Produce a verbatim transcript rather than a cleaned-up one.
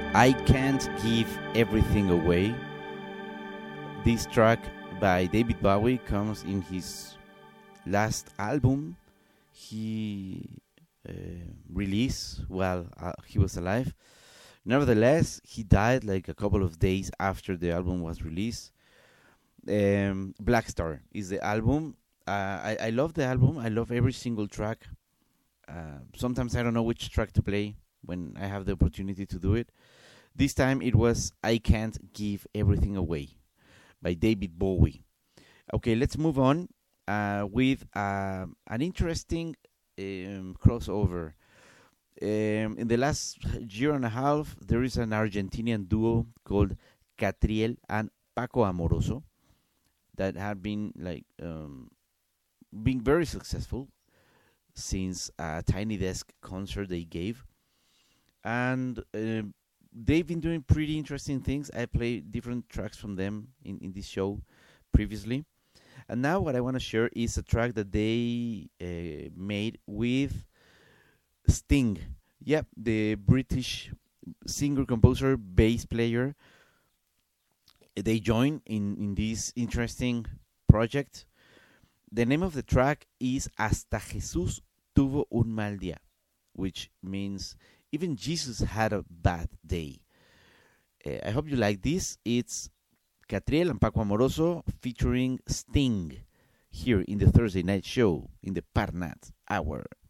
I Can't Give Everything Away. This track by David Bowie comes in his last album he uh, released while uh, he was alive. Nevertheless, he died like a couple of days after the album was released. Um, Black Star is the album. Uh, I, I love the album. I love every single track. Uh, sometimes I don't know which track to play when I have the opportunity to do it. This time it was I Can't Give Everything Away by David Bowie. Okay, let's move on uh, with uh, an interesting um, crossover. Um, in the last year and a half, there is an Argentinian duo called Catriel and Paco Amoroso that have been like um, being very successful since a Tiny Desk concert they gave, and uh, they've been doing pretty interesting things. I played different tracks from them in, in this show previously. And now what I want to share is a track that they uh, made with Sting. Yep, the British singer, composer, bass player. They joined in, in this interesting project. The name of the track is Hasta Jesús tuvo un mal día, which means even Jesus had a bad day. Uh, I hope you like this. It's Catriel and Paco Amoroso featuring Sting here in the Thursday night show in the Parnat Hour.